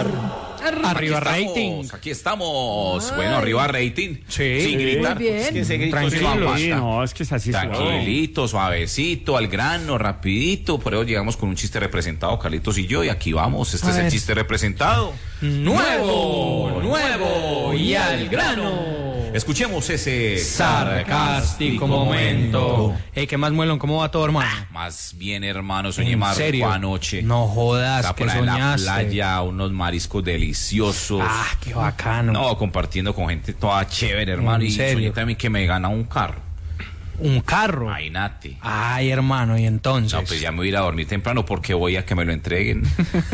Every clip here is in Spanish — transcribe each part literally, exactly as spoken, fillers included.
Arriba Aquí rating. estamos, aquí estamos. Ay. Bueno, arriba rating. Sí. Sin gritar. Muy bien. Es que ese grito se Tranquilo. va a Sí, pasar. no, es que es así. Tranquilito, suavecito, al grano, rapidito. Por eso llegamos con un chiste representado, Carlitos y yo, y aquí vamos. Este A es el ver. chiste representado. Nuevo, nuevo y al grano. Escuchemos ese Sarcástico momento. Ey, ¿qué más, Muelón? ¿Cómo va todo, hermano? Más bien, hermano, soñé ¿En marco serio? anoche. No jodas, Estaba que por ahí en la soñaste. playa, unos mariscos deliciosos. Ah, qué bacano. No, compartiendo con gente toda chévere, hermano. ¿En Y serio? soñé también que me gana un carro. Un carro. Imagínate. Ay, hermano, y entonces. No, pues ya me voy a ir a dormir temprano porque voy a que me lo entreguen.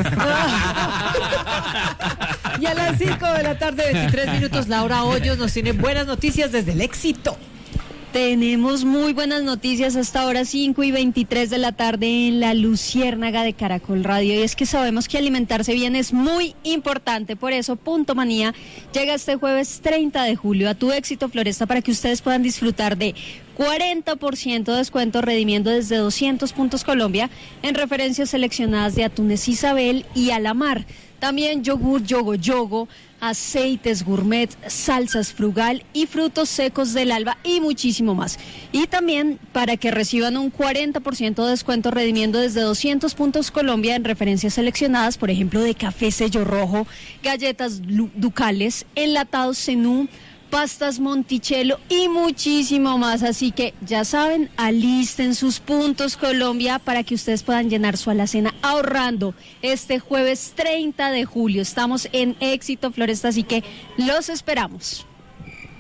Y a las cinco de la tarde, veintitrés minutos, Laura Hoyos nos tiene buenas noticias desde el Éxito. Tenemos muy buenas noticias hasta ahora cinco y veintitrés de la tarde en la Luciérnaga de Caracol Radio, y es que sabemos que alimentarse bien es muy importante. Por eso Punto Manía llega este jueves treinta de julio a Tu Éxito Floresta para que ustedes puedan disfrutar de cuarenta por ciento de descuento redimiendo desde doscientos puntos Colombia en referencias seleccionadas de atunes Isabel y Alamar. También yogur Yogo Yogo, aceites gourmet, salsas frugal y frutos secos del alba y muchísimo más. Y también para que reciban un cuarenta por ciento de descuento redimiendo desde doscientos puntos Colombia en referencias seleccionadas, por ejemplo, de café sello rojo, galletas Lu- ducales, enlatados Zenú, pastas Monticello y muchísimo más. Así que ya saben, alisten sus puntos Colombia para que ustedes puedan llenar su alacena ahorrando este jueves treinta de julio. Estamos en Éxito Floresta, así que los esperamos.